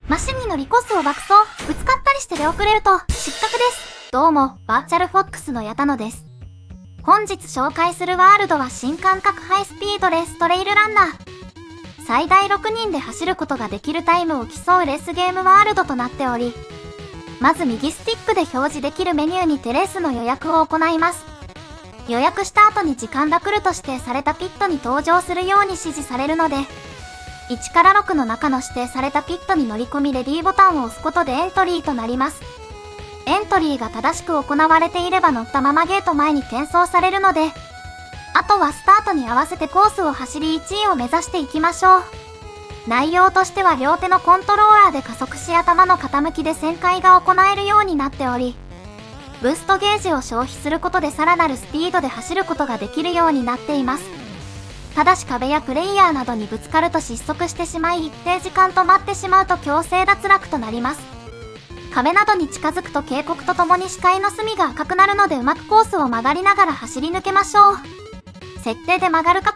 マシンに乗りコースを爆走、ぶつかったりして出遅れると失格です。どうも、バーチャルフォックスの矢田野です。本日紹介するワールドは新感覚ハイスピードレーストレイルランナー。最大6人で走ることができるタイムを競うレースゲームワールドとなっており、まず右スティックで表示できるメニューにてレースの予約を行います。予約した後に時間ラクルと指定されたピットに登場するように指示されるので、1から6の中の指定されたピットに乗り込みレディーボタンを押すことでエントリーとなります。エントリーが正しく行われていれば乗ったままゲート前に転送されるので、あとはスタートに合わせてコースを走り1位を目指していきましょう。内容としては両手のコントローラーで加速し頭の傾きで旋回が行えるようになっており、ブーストゲージを消費することでさらなるスピードで走ることができるようになっています。ただし壁やプレイヤーなどにぶつかると失速してしまい一定時間止まってしまうと強制脱落となります。壁などに近づくと警告とともに視界の隅が赤くなるのでうまくコースを曲がりながら走り抜けましょう。設定で曲がる角